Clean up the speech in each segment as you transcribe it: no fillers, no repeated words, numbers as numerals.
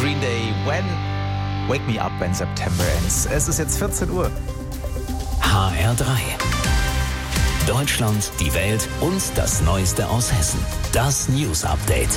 Green Day, Wake Me Up When September Ends. Es ist jetzt 14 Uhr. HR3. Deutschland, die Welt und das Neueste aus Hessen. Das News Update.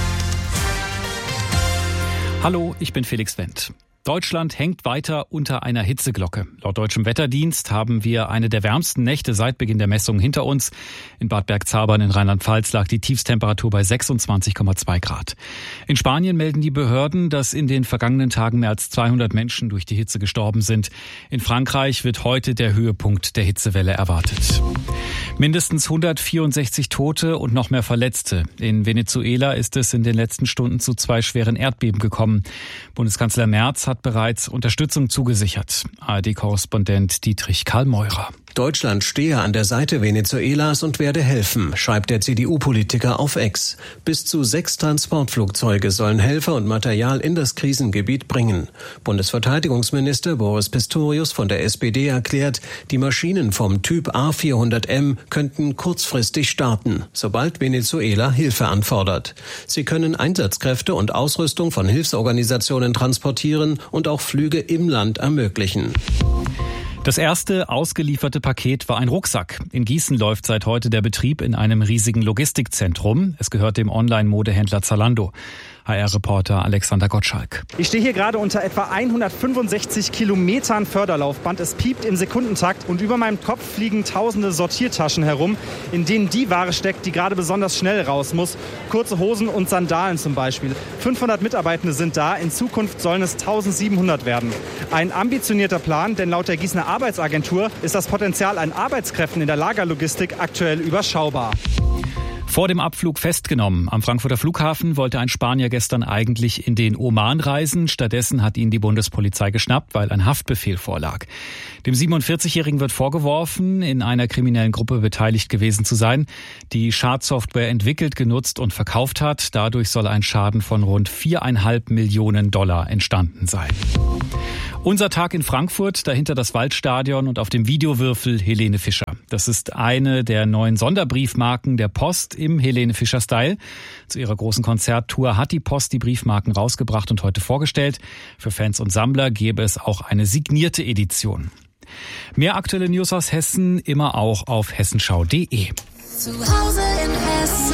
Hallo, ich bin Felix Wendt. Deutschland hängt weiter unter einer Hitzeglocke. Laut deutschem Wetterdienst haben wir eine der wärmsten Nächte seit Beginn der Messungen hinter uns. In Bad Bergzabern in Rheinland-Pfalz lag die Tiefsttemperatur bei 26,2 Grad. In Spanien melden die Behörden, dass in den vergangenen Tagen mehr als 200 Menschen durch die Hitze gestorben sind. In Frankreich wird heute der Höhepunkt der Hitzewelle erwartet. Mindestens 164 Tote und noch mehr Verletzte. In Venezuela ist es in den letzten Stunden zu 2 schweren Erdbeben gekommen. Bundeskanzler Merz hat bereits Unterstützung zugesichert. ARD-Korrespondent Dietrich Karl Meurer. Deutschland stehe an der Seite Venezuelas und werde helfen, schreibt der CDU-Politiker auf X. Bis zu 6 Transportflugzeuge sollen Helfer und Material in das Krisengebiet bringen. Bundesverteidigungsminister Boris Pistorius von der SPD erklärt, die Maschinen vom Typ A400M könnten kurzfristig starten, sobald Venezuela Hilfe anfordert. Sie können Einsatzkräfte und Ausrüstung von Hilfsorganisationen transportieren und auch Flüge im Land ermöglichen. Das erste ausgelieferte Paket war ein Rucksack. In Gießen läuft seit heute der Betrieb in einem riesigen Logistikzentrum. Es gehört dem Online-Modehändler Zalando. HR-Reporter Alexander Gottschalk. Ich stehe hier gerade unter etwa 165 Kilometern Förderlaufband. Es piept im Sekundentakt und über meinem Kopf fliegen tausende Sortiertaschen herum, in denen die Ware steckt, die gerade besonders schnell raus muss. Kurze Hosen und Sandalen zum Beispiel. 500 Mitarbeitende sind da. In Zukunft sollen es 1700 werden. Ein ambitionierter Plan, denn laut der Gießener Arbeitsagentur ist das Potenzial an Arbeitskräften in der Lagerlogistik aktuell überschaubar. Vor dem Abflug festgenommen. Am Frankfurter Flughafen wollte ein Spanier gestern eigentlich in den Oman reisen. Stattdessen hat ihn die Bundespolizei geschnappt, weil ein Haftbefehl vorlag. Dem 47-Jährigen wird vorgeworfen, in einer kriminellen Gruppe beteiligt gewesen zu sein, die Schadsoftware entwickelt, genutzt und verkauft hat. Dadurch soll ein Schaden von rund 4,5 Millionen Dollar entstanden sein. Unser Tag in Frankfurt, dahinter das Waldstadion und auf dem Videowürfel Helene Fischer. Das ist eine der neuen Sonderbriefmarken der Post im Helene Fischer Style. Zu ihrer großen Konzerttour hat die Post die Briefmarken rausgebracht und heute vorgestellt. Für Fans und Sammler gäbe es auch eine signierte Edition. Mehr aktuelle News aus Hessen immer auch auf hessenschau.de. Zu Hause in Hessen.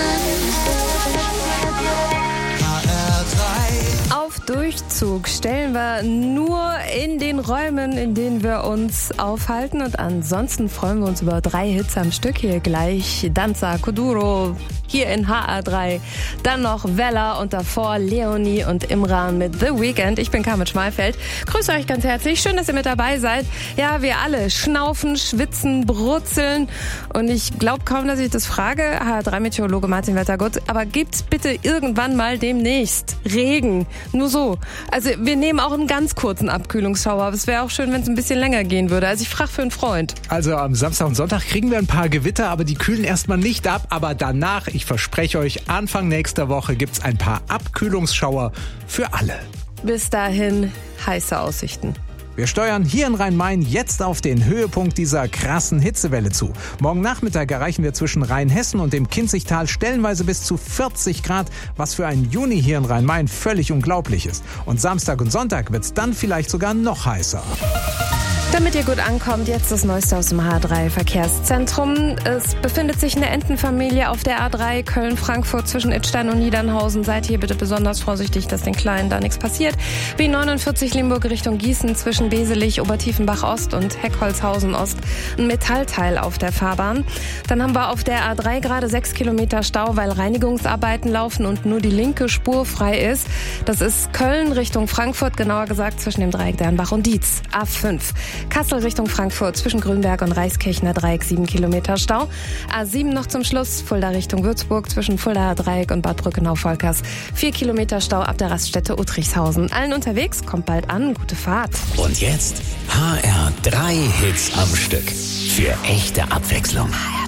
Auf Durchzug stellen wir nur in den Räumen, in denen wir uns aufhalten. Und ansonsten freuen wir uns über 3 Hits am Stück hier gleich. Danza, Kuduro, hier in HR3. Dann noch Vella und davor Leonie und Imran mit The Weeknd. Ich bin Carmen Schmalfeld. Grüße euch ganz herzlich. Schön, dass ihr mit dabei seid. Ja, wir alle schnaufen, schwitzen, brutzeln. Und ich glaube kaum, dass ich das frage. HR3-Meteorologe Martin Wettergott. Aber gibt's bitte irgendwann mal demnächst Regen? Nur so. Also wir nehmen auch einen ganz kurzen Abkühlungsschauer. Aber es wäre auch schön, wenn es ein bisschen länger gehen würde. Also ich frage für einen Freund. Also am Samstag und Sonntag kriegen wir ein paar Gewitter, aber die kühlen erstmal nicht ab. Aber danach, ich verspreche euch, Anfang nächster Woche gibt's ein paar Abkühlungsschauer für alle. Bis dahin heiße Aussichten. Wir steuern hier in Rhein-Main jetzt auf den Höhepunkt dieser krassen Hitzewelle zu. Morgen Nachmittag erreichen wir zwischen Rheinhessen und dem Kinzigtal stellenweise bis zu 40 Grad, was für einen Juni hier in Rhein-Main völlig unglaublich ist. Und Samstag und Sonntag wird's dann vielleicht sogar noch heißer. Damit ihr gut ankommt, jetzt das Neueste aus dem H3-Verkehrszentrum. Es befindet sich eine Entenfamilie auf der A3 Köln-Frankfurt zwischen Idstein und Niedernhausen. Seid hier bitte besonders vorsichtig, dass den Kleinen da nichts passiert. B49 Limburg Richtung Gießen zwischen Beselich, Obertiefenbach-Ost und Heckholzhausen-Ost. Ein Metallteil auf der Fahrbahn. Dann haben wir auf der A3 gerade 6 Kilometer Stau, weil Reinigungsarbeiten laufen und nur die linke Spur frei ist. Das ist Köln Richtung Frankfurt, genauer gesagt zwischen dem Dreieck Dernbach und Dietz. A5. Kassel Richtung Frankfurt zwischen Grünberg und Reichskirchner Dreieck 7 Kilometer Stau. A7 noch zum Schluss, Fulda Richtung Würzburg zwischen Fuldaer Dreieck und Bad Brückenau-Volkers. 4 Kilometer Stau ab der Raststätte Uttrichshausen. Allen unterwegs, kommt bald an, gute Fahrt. Und jetzt HR3 Hits am Stück. Für echte Abwechslung.